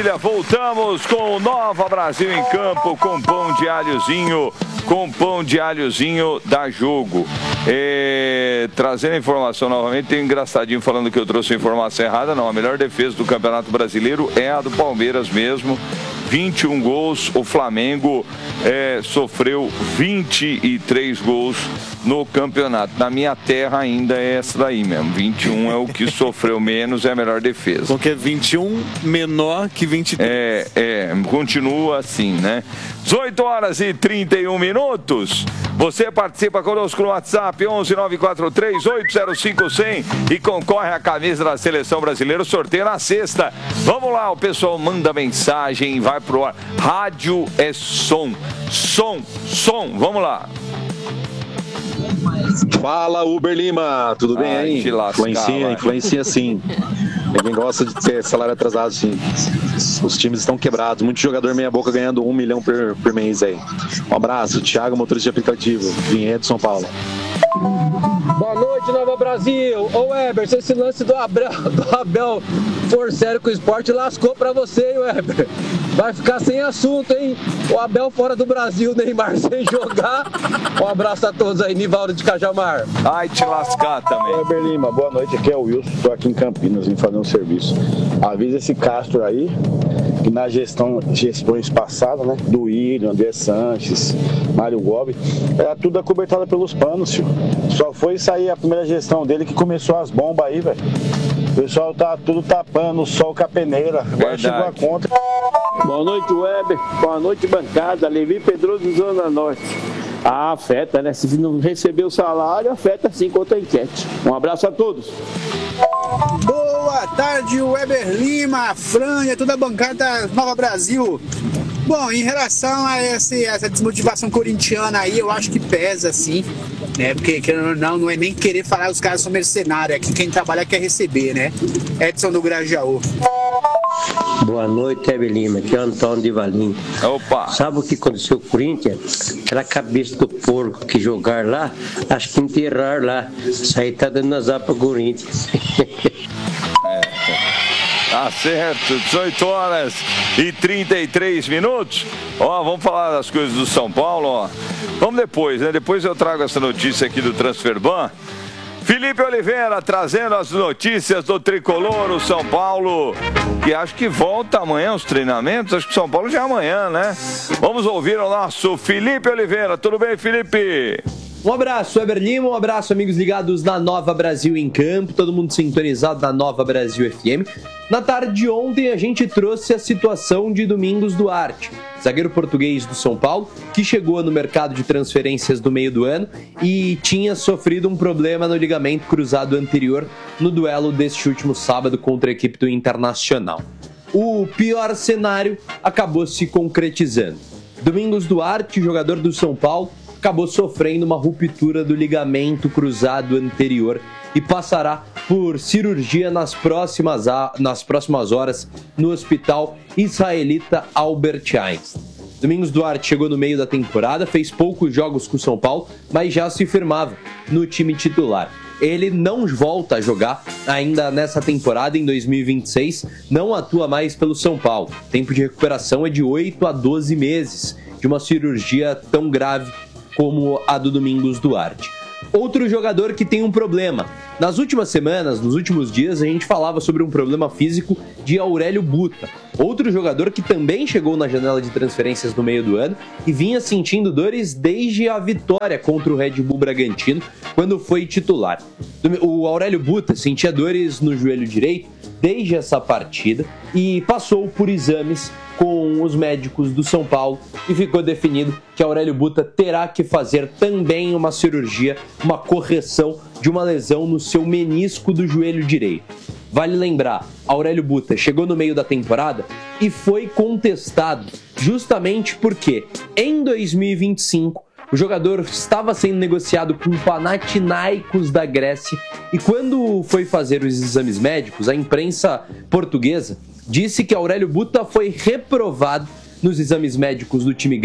maravilha, voltamos com o Nova Brasil em Campo, com pão de alhozinho da Jogo. Trazendo a informação novamente, tem um engraçadinho falando que eu trouxe a informação errada. Não, a melhor defesa do Campeonato Brasileiro é a do Palmeiras mesmo. 21 gols, o Flamengo sofreu 23 gols no campeonato. Na minha terra ainda é essa daí mesmo. 21 é o que sofreu menos, é a melhor defesa. Porque 21 menor que 23. Continua assim, né? 18 horas e 31 minutos. Você participa conosco no WhatsApp 11943-805-100 e concorre à camisa da Seleção Brasileira. O sorteio na sexta. Vamos lá, o pessoal manda mensagem, vai pro ar. Rádio é som. Som. Vamos lá. Fala, Uber Lima, tudo bem aí? Influencia sim. Ninguém gosta de ter salário atrasado, sim. Os times estão quebrados, muito jogador meia boca ganhando 1 milhão por mês aí. Um abraço, Thiago, motorista de aplicativo, Vinhedo, São Paulo. Boa noite, Nova Brasil. Ô Weber, se esse lance do Abel for sério com o esporte, lascou pra você, hein, Weber? Vai ficar sem assunto, hein? O Abel fora do Brasil, Neymar sem jogar. Um abraço a todos aí, Nivaldo de Cajamar. Ai, te lascar também. Weber Lima, boa noite, aqui é o Wilson, estou aqui em Campinas, vim fazer um serviço. Avisa esse Castro aí, que nas gestões passadas, né, do William, André Sanches, Mário Gobi, era tudo acobertada pelos panos, filho. Só foi sair a primeira gestão dele que começou as bombas aí, velho. O pessoal tá tudo tapando o sol com a peneira. Agora chegou a conta. Boa noite, Weber. Boa noite, bancada. Levi Pedroso, Zona Norte. Afeta, né? Se não receber o salário, afeta sim quanto a enquete. Um abraço a todos. Boa tarde, Weber Lima, Franja, toda a bancada Nova Brasil. Bom, em relação a essa desmotivação corintiana aí, eu acho que pesa, sim, né? Porque não é nem querer falar os caras são mercenários, aqui quem trabalha quer receber, né? Edson do Grajaú. Boa noite, Weber Lima, aqui é o Antônio de Valim. Opa! Sabe o que aconteceu com o Corinthians? Aquela cabeça do porco que jogar lá, acho que enterrar lá. Isso aí tá dando azar pro Corinthians. Tá certo, 18 horas e 33 minutos. Ó, vamos falar das coisas do São Paulo, ó. Vamos depois, né? Depois eu trago essa notícia aqui do Transferban. Felipe Oliveira trazendo as notícias do Tricolor, o São Paulo, que acho que volta amanhã os treinamentos. Acho que o São Paulo já é amanhã, né? Vamos ouvir o nosso Felipe Oliveira. Tudo bem, Felipe? Um abraço, Weber Lima, um abraço, amigos ligados na Nova Brasil em Campo, todo mundo sintonizado na Nova Brasil FM. Na tarde de ontem a gente trouxe a situação de Domingos Duarte, zagueiro português do São Paulo, que chegou no mercado de transferências do meio do ano e tinha sofrido um problema no ligamento cruzado anterior no duelo deste último sábado contra a equipe do Internacional. O pior cenário acabou se concretizando. Domingos Duarte, jogador do São Paulo, acabou sofrendo uma ruptura do ligamento cruzado anterior e passará por cirurgia nas próximas horas no hospital israelita Albert Einstein. Domingos Duarte chegou no meio da temporada, fez poucos jogos com o São Paulo, mas já se firmava no time titular. Ele não volta a jogar ainda nessa temporada, em 2026, não atua mais pelo São Paulo. O tempo de recuperação é de 8 a 12 meses de uma cirurgia tão grave como a do Domingos Duarte. Outro jogador que tem um problema. Nas últimas semanas, nos últimos dias, a gente falava sobre um problema físico de Aurélio Buta. Outro jogador que também chegou na janela de transferências no meio do ano e vinha sentindo dores desde a vitória contra o Red Bull Bragantino, quando foi titular. O Aurélio Buta sentia dores no joelho direito desde essa partida e passou por exames com os médicos do São Paulo e ficou definido que Aurélio Buta terá que fazer também uma cirurgia, uma correção de uma lesão no seu menisco do joelho direito. Vale lembrar, Aurélio Buta chegou no meio da temporada e foi contestado justamente porque em 2025 o jogador estava sendo negociado com o Panathinaikos da Grécia e quando foi fazer os exames médicos, a imprensa portuguesa disse que Aurélio Buta foi reprovado nos exames médicos do time grego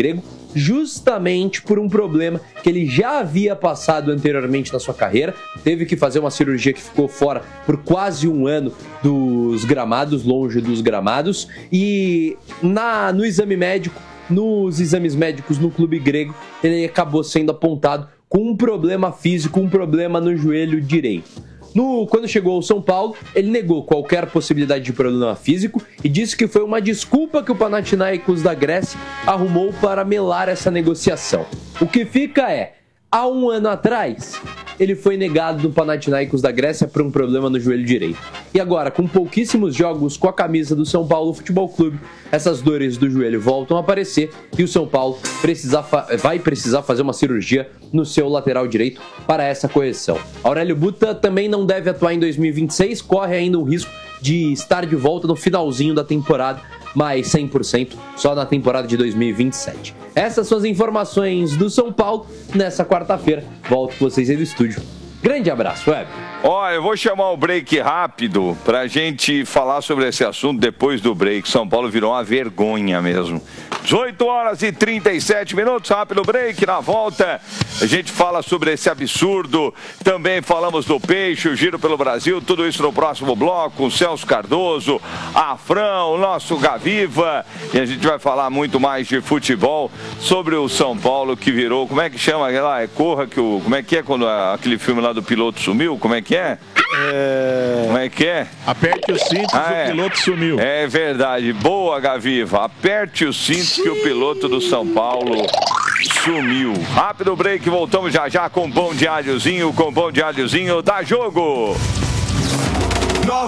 justamente por um problema que ele já havia passado anteriormente na sua carreira. Teve que fazer uma cirurgia que ficou fora por quase um ano dos gramados, longe dos gramados. E nos exames médicos no clube grego, ele acabou sendo apontado com um problema físico, um problema no joelho direito. Quando chegou ao São Paulo, ele negou qualquer possibilidade de problema físico e disse que foi uma desculpa que o Panathinaikos da Grécia arrumou para melar essa negociação. O que fica é, há um ano atrás, ele foi negado do Panathinaikos da Grécia por um problema no joelho direito. E agora, com pouquíssimos jogos com a camisa do São Paulo Futebol Clube, essas dores do joelho voltam a aparecer e o São Paulo vai precisar fazer uma cirurgia no seu lateral direito para essa correção. Aurélio Buta também não deve atuar em 2026, corre ainda o risco de estar de volta no finalzinho da temporada, mas 100% só na temporada de 2027. Essas são as informações do São Paulo nessa quarta-feira. Volto com vocês aí do estúdio. Grande abraço, Web. Ó, eu vou chamar o break rápido pra gente falar sobre esse assunto depois do break. São Paulo virou uma vergonha mesmo. 18 horas e 37 minutos, rápido break. Na volta a gente fala sobre esse absurdo. Também falamos do Peixe, o Giro pelo Brasil. Tudo isso no próximo bloco. O Celso Cardoso, a Fran, o nosso Gaviva. E a gente vai falar muito mais de futebol, sobre o São Paulo que virou... Como é que chama lá? Corra que o... Como é que é quando aquele filme lá do piloto sumiu? Como é que é? Como é que é? Aperte os cintos, o piloto sumiu. É verdade. Boa, Gaviva. Aperte os cintos que o piloto do São Paulo sumiu. Rápido break, voltamos já com o Pão de Alhozinho, com o Pão de Alhozinho da Jogo.